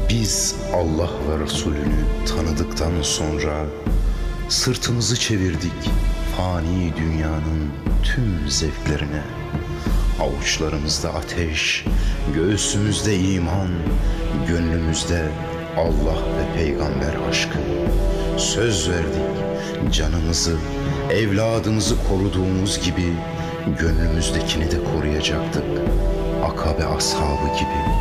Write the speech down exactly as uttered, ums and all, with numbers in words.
Biz Allah ve Resulünü tanıdıktan sonra sırtımızı çevirdik fani dünyanın tüm zevklerine. Avuçlarımızda ateş, göğsümüzde iman, gönlümüzde Allah ve peygamber aşkı. Söz verdik canımızı, evladımızı koruduğumuz gibi gönlümüzdekini de koruyacaktık, Akabe ashabı gibi.